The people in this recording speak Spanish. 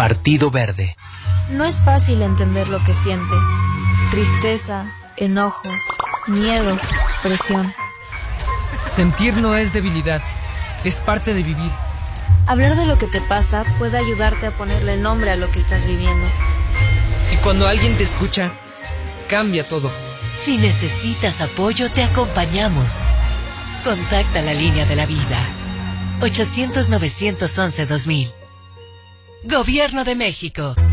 Partido Verde. No es fácil entender lo que sientes. Tristeza, enojo, miedo, presión. Sentir no es debilidad, es parte de vivir. Hablar de lo que te pasa puede ayudarte a ponerle nombre a lo que estás viviendo. Y cuando alguien te escucha, cambia todo. Si necesitas apoyo, te acompañamos. Contacta la línea de la vida. 800-911-2000. Gobierno de México.